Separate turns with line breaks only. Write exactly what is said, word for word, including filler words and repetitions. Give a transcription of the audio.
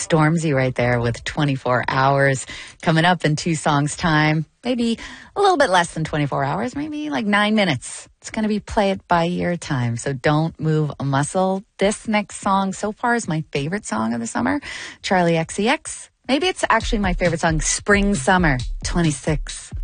Stormzy right there with twenty-four hours. Coming up in two songs' time, maybe a little bit less than twenty-four hours, maybe like nine minutes. It's going to be Play It By Ear time, so don't move a muscle. This next song so far is my favorite song of the summer, Charlie X C X. Maybe it's actually my favorite song, Spring Summer twenty-six.